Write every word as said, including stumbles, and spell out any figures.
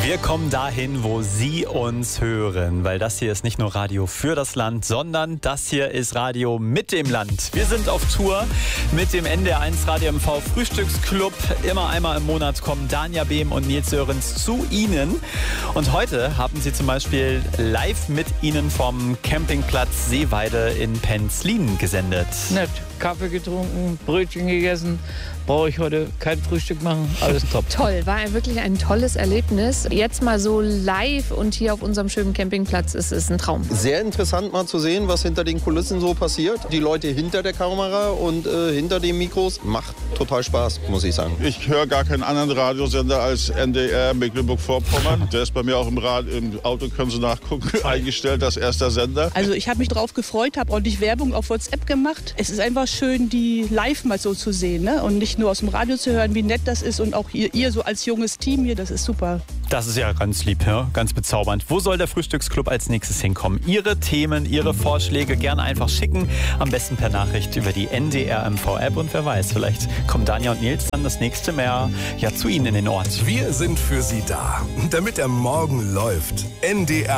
Wir kommen dahin, wo Sie uns hören, weil das hier ist nicht nur Radio für das Land, sondern das hier ist Radio mit dem Land. Wir sind auf Tour mit dem N D R eins Radio M V Frühstücksclub. Immer einmal im Monat kommen Danja Behm und Nils Sörensen zu Ihnen. Und heute haben Sie zum Beispiel live mit Ihnen vom Campingplatz Seeweide in Penzlin gesendet. Nett. Kaffee getrunken, Brötchen gegessen. Brauche ich heute kein Frühstück machen. Alles top. Toll, war wirklich ein tolles Erlebnis. Jetzt mal so live und hier auf unserem schönen Campingplatz ist es ein Traum. Sehr interessant mal zu sehen, was hinter den Kulissen so passiert. Die Leute hinter der Kamera und äh, hinter den Mikros. Macht total Spaß, muss ich sagen. Ich höre gar keinen anderen Radiosender als N D R Mecklenburg-Vorpommern. Der ist bei mir auch im, Rad, im Auto, können Sie nachgucken, eingestellt als erster Sender. Also ich habe mich drauf gefreut, habe ordentlich Werbung auf WhatsApp gemacht. Es ist einfach schön, die live mal so zu sehen, ne? Und nicht nur aus dem Radio zu hören, wie nett das ist. Und auch ihr, ihr so als junges Team hier, das ist super. Das ist ja ganz lieb, ja? Ganz bezaubernd. Wo soll der Frühstücksclub als nächstes hinkommen? Ihre Themen, Ihre Vorschläge gerne einfach schicken. Am besten per Nachricht über die N D R M V-App. Und wer weiß, vielleicht kommen Danja und Nils dann das nächste Mal ja zu Ihnen in den Ort. Wir sind für Sie da, damit der Morgen läuft. N D R